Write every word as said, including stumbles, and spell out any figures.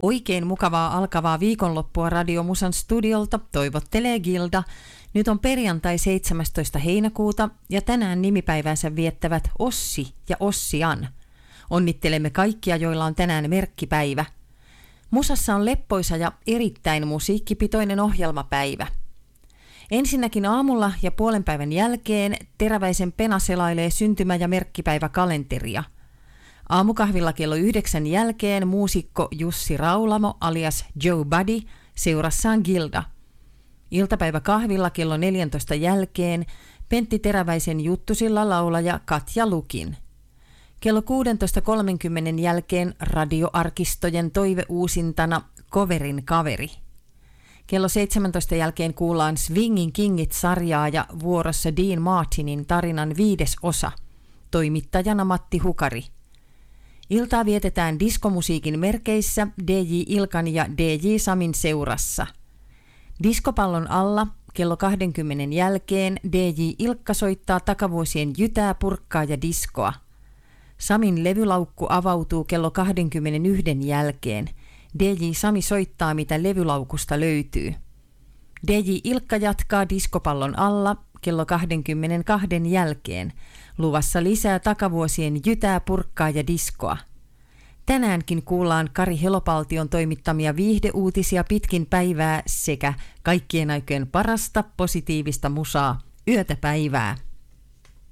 Oikein mukavaa alkavaa viikonloppua Radio Musan studiolta toivottelee Gilda. Nyt on perjantai seitsemästoista heinäkuuta ja tänään nimipäivänsä viettävät Ossi ja Ossian. Onnittelemme kaikkia, joilla on tänään merkkipäivä. Musassa on leppoisa ja erittäin musiikkipitoinen ohjelmapäivä. Ensinnäkin aamulla ja puolen päivän jälkeen Teräväisen Pena selailee syntymä- ja merkkipäiväkalenteria. Aamukahvilla kello yhdeksän jälkeen muusikko Jussi Raulamo alias Joe Buddy seurassaan Gilda. Iltapäiväkahvilla kello neljäntoista jälkeen Pentti Teräväisen juttusilla laulaja Katja Lukin. Kello kuusitoista kolmekymmentä jälkeen radioarkistojen toiveuusintana Coverin kaveri. Kello seitsemäntoista jälkeen kuullaan Swingin Kingit-sarjaa ja vuorossa Dean Martinin tarinan viides osa. Toimittajana Matti Hukari. Iltaa vietetään diskomusiikin merkeissä D J Ilkan ja D J Samin seurassa. Diskopallon alla kello kaksikymmentä jälkeen D J Ilkka soittaa takavuosien jytää, purkkaa ja diskoa. Samin levylaukku avautuu kello kaksikymmentäyksi jälkeen. D J Sami soittaa, mitä levylaukusta löytyy. D J Ilkka jatkaa diskopallon alla kello kaksikymmentäkaksi jälkeen. Luvassa lisää takavuosien jytää, purkkaa ja diskoa. Tänäänkin kuullaan Kari Helopaltion toimittamia viihdeuutisia pitkin päivää sekä kaikkien aikojen parasta positiivista musaa yötä päivää.